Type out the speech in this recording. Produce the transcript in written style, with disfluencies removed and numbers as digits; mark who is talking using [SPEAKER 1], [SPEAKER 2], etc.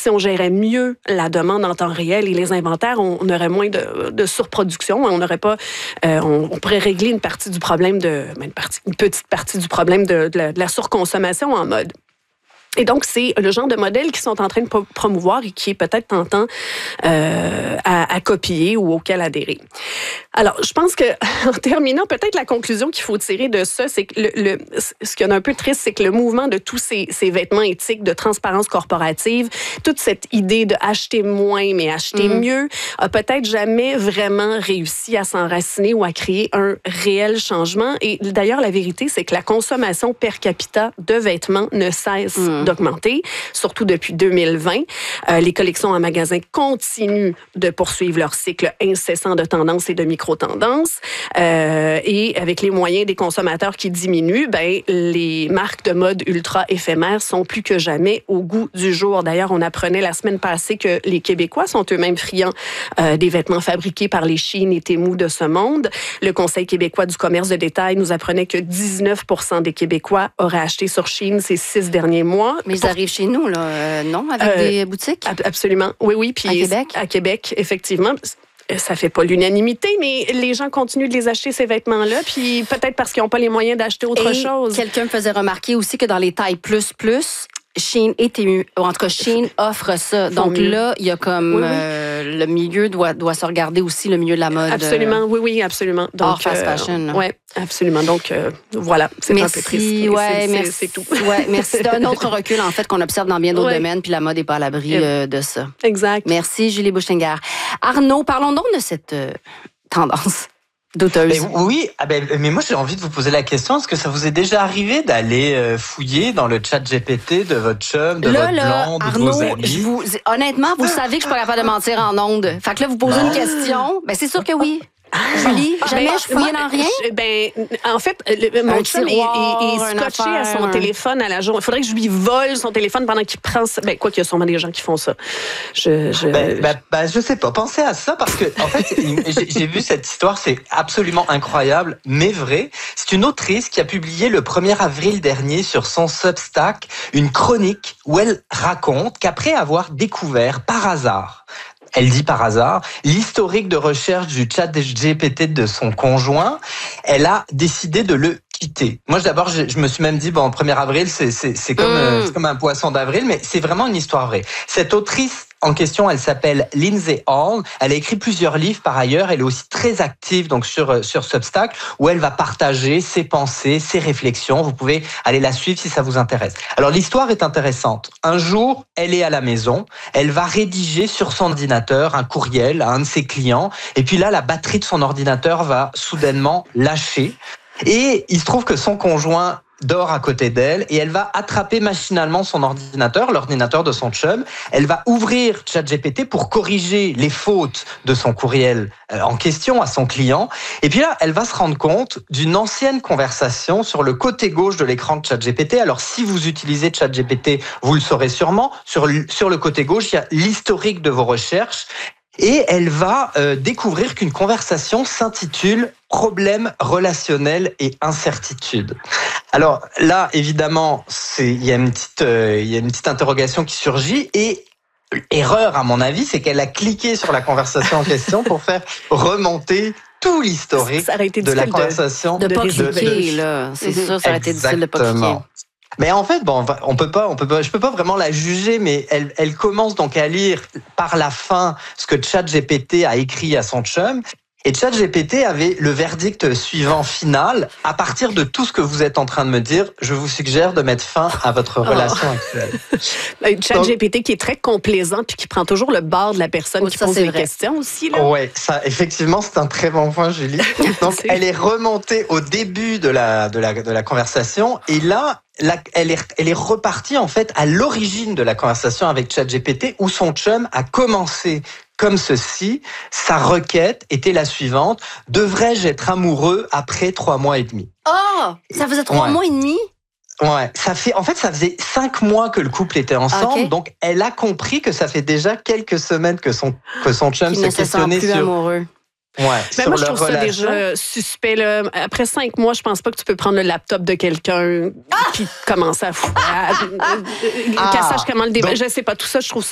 [SPEAKER 1] si on gérait mieux la demande en temps réel et les inventaires, on aurait moins de surproduction. On n'aurait pas, on pourrait régler une partie du problème une petite partie du problème de la surconsommation en mode. Et donc, c'est le genre de modèle qu'ils sont en train de promouvoir et qui est peut-être tentant à copier ou auquel adhérer. Alors, je pense que en terminant, peut-être la conclusion qu'il faut tirer de ça, c'est que ce qui est un peu triste, c'est que le mouvement de tous ces vêtements éthiques, de transparence corporative, toute cette idée de acheter moins mais acheter mieux, a peut-être jamais vraiment réussi à s'enraciner ou à créer un réel changement. Et d'ailleurs, la vérité, c'est que la consommation per capita de vêtements ne cesse d'augmenter, surtout depuis 2020. Les collections en magasin continuent de poursuivre leur cycle incessant de tendances et de micro-tendances. Et avec les moyens des consommateurs qui diminuent, les marques de mode ultra éphémères sont plus que jamais au goût du jour. D'ailleurs, on apprenait la semaine passée que les Québécois sont eux-mêmes friands des vêtements fabriqués par les Shein et Temu de ce monde. Le Conseil québécois du commerce de détail nous apprenait que 19% des Québécois auraient acheté sur Shein ces 6 derniers mois.
[SPEAKER 2] Mais ils arrivent chez nous, là, non, avec des boutiques?
[SPEAKER 1] Absolument, oui. Puis
[SPEAKER 2] à Québec?
[SPEAKER 1] À Québec, effectivement. Ça fait pas l'unanimité, mais les gens continuent de les acheter, ces vêtements-là, puis peut-être parce qu'ils n'ont pas les moyens d'acheter autre chose.
[SPEAKER 2] Quelqu'un me faisait remarquer aussi que dans les tailles plus, Shein et Temu, ou en tout cas Shein offre ça. Donc là, il y a comme le milieu doit se regarder aussi, le milieu de la mode.
[SPEAKER 1] Absolument, oui, absolument. Donc,
[SPEAKER 2] hors fast fashion.
[SPEAKER 1] Oui, absolument. Donc voilà, c'est un peu triste.
[SPEAKER 2] Merci.
[SPEAKER 1] C'est tout.
[SPEAKER 2] Ouais, merci. C'est un autre recul, en fait, qu'on observe dans bien d'autres domaines, puis la mode n'est pas à l'abri de ça.
[SPEAKER 1] Exact.
[SPEAKER 2] Merci, Julie Bouchinger. Arnaud, parlons donc de cette tendance douteuse.
[SPEAKER 3] Oui, mais moi j'ai envie de vous poser la question, est-ce que ça vous est déjà arrivé d'aller fouiller dans le chat GPT de votre chum, de votre blonde, de vos amis?
[SPEAKER 2] Honnêtement, vous savez que je suis pas capable de mentir en ondes. Fait que là, vous posez une question, c'est sûr que oui. Julie, jamais je fouillais dans rien?
[SPEAKER 1] En fait, mon chum est scotché à son téléphone à la journée. Il faudrait que je lui vole son téléphone pendant qu'il prend ça. Quoi qu'il y a sûrement des gens qui font ça. Je
[SPEAKER 3] sais pas. Pensez à ça parce que, en fait, j'ai vu cette histoire, c'est absolument incroyable, mais vrai. C'est une autrice qui a publié le 1er avril dernier sur son Substack une chronique où elle raconte qu'après avoir découvert par hasard, elle dit par hasard, l'historique de recherche du chat GPT de son conjoint, elle a décidé de le quitter. Moi, d'abord, je me suis même dit, 1er avril, c'est comme un poisson d'avril, mais c'est vraiment une histoire vraie. Cette autrice en question, elle s'appelle Lindsay Hall. Elle a écrit plusieurs livres par ailleurs. Elle est aussi très active donc sur Substack où elle va partager ses pensées, ses réflexions. Vous pouvez aller la suivre si ça vous intéresse. Alors l'histoire est intéressante. Un jour, elle est à la maison. Elle va rédiger sur son ordinateur un courriel à un de ses clients. Et puis là, la batterie de son ordinateur va soudainement lâcher. Et il se trouve que son conjoint dort à côté d'elle et elle va attraper machinalement son ordinateur, l'ordinateur de son chum. Elle va ouvrir ChatGPT pour corriger les fautes de son courriel en question à son client. Et puis là, elle va se rendre compte d'une ancienne conversation sur le côté gauche de l'écran de ChatGPT. Alors, si vous utilisez ChatGPT, vous le saurez sûrement. Sur le côté gauche, il y a l'historique de vos recherches. Et elle va découvrir qu'une conversation s'intitule « Problèmes relationnels et incertitudes ». Alors là, évidemment, il y a une petite interrogation qui surgit et erreur, à mon avis, c'est qu'elle a cliqué sur la conversation en question pour faire remonter tout l'historique de la conversation.
[SPEAKER 2] De pas cliquer, là. C'est sûr, ça aurait été difficile de pas cliquer.
[SPEAKER 3] Mais en fait, je peux pas vraiment la juger, mais elle commence donc à lire par la fin ce que ChatGPT a écrit à son chum. Et ChatGPT avait le verdict suivant final. À partir de tout ce que vous êtes en train de me dire, je vous suggère de mettre fin à votre relation actuelle.
[SPEAKER 1] ChatGPT qui est très complaisant puis qui prend toujours le bord de la personne qui pose des questions aussi.
[SPEAKER 3] Oui, ça, effectivement, c'est un très bon point, Julie. Donc, elle est remontée au début de la conversation et là, elle est repartie en fait à l'origine de la conversation avec ChatGPT où son chum a commencé comme ceci. Sa requête était la suivante: devrais-je être amoureux après 3 mois et demi?
[SPEAKER 2] Oh, ça faisait 3 mois et demi?
[SPEAKER 3] Ouais, ça faisait 5 mois que le couple était ensemble, donc elle a compris que ça fait déjà quelques semaines que son chum s'est questionné sur
[SPEAKER 2] amoureux.
[SPEAKER 3] Ouais,
[SPEAKER 1] ben moi, je trouve ça déjà suspect. Là. Après 5 mois, je pense pas que tu peux prendre le laptop de quelqu'un puis commencer à qu'elle sache comment le débattre. Je sais pas, tout ça, je trouve ça